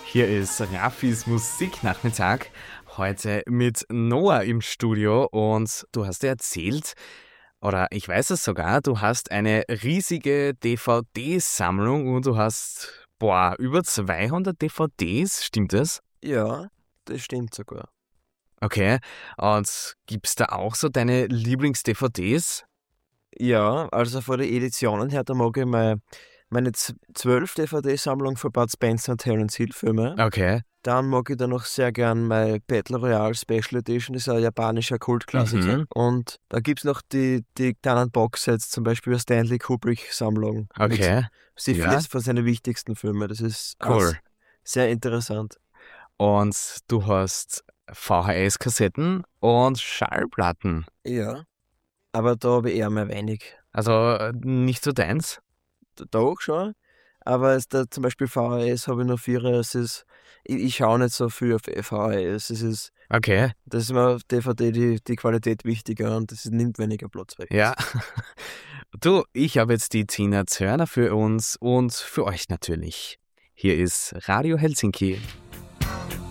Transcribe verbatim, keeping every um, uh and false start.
Hier ist Raffis Musiknachmittag, heute mit Noah im Studio und du hast dir erzählt, oder ich weiß es sogar, du hast eine riesige D V D-Sammlung und du hast, boah, über zweihundert D V Ds, stimmt das? Ja, das stimmt sogar. Okay, und gibt's da auch so deine Lieblings-D V Ds? Ja, also von den Editionen her, da mag ich meine, meine z- zwölf D V D-Sammlung von Bud Spencer und Terence Hill Filme. Okay. Dann mag ich da noch sehr gern meine Battle Royale Special Edition, das ist ein japanischer Kultklassiker. Mhm. Und da gibt es noch die, die kleinen Boxsets, zum Beispiel eine Stanley Kubrick-Sammlung. Okay. Mit sie Ja. vieles von seinen wichtigsten Filmen. Das ist Cool. alles sehr interessant. Und du hast V H S-Kassetten und Schallplatten. Ja, aber da habe ich eher mehr wenig. Also äh, nicht so deins? D- Doch schon, aber es da, zum Beispiel V H S habe ich noch vier. Es ist, ich, ich schaue nicht so viel auf V H S. Es ist, Okay. das ist mir auf D V D die, die Qualität wichtiger und das nimmt weniger Platz weg. Ja. Du, ich habe jetzt die Tina Turner für uns und für euch natürlich. Hier ist Radio Helsinki.